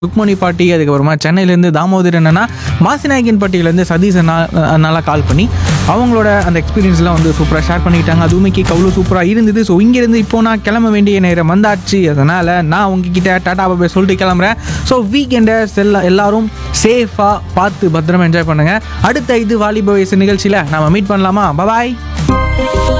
ருக்மணி பாட்டி, அதுக்கப்புறமா சென்னையிலேருந்து தாமோதர் என்னன்னா மாசிநாயகன் பாட்டியிலேருந்து சதீஷ் நல்லா கால் பண்ணி அவங்களோட அந்த எக்ஸ்பீரியன்ஸ்லாம் வந்து சூப்பராக ஷேர் பண்ணிக்கிட்டாங்க. அதுவுமே கேட்க அவ்வளோ சூப்பராக இருந்தது. ஸோ இங்கேருந்து இப்போ நான் கிளம்ப வேண்டிய நேரம் வந்தாச்சு. அதனால் நான் உங்ககிட்ட டாடா பாய் சொல்லிட்டு கிளம்புறேன். ஸோ வீக்கெண்டை எல்லாரும் சேஃபாக பார்த்து பத்திரமா என்ஜாய் பண்ணுங்கள். அடுத்த இது வாலிப வயசு நிகழ்ச்சியில் நம்ம மீட் பண்ணலாமா? பாய்.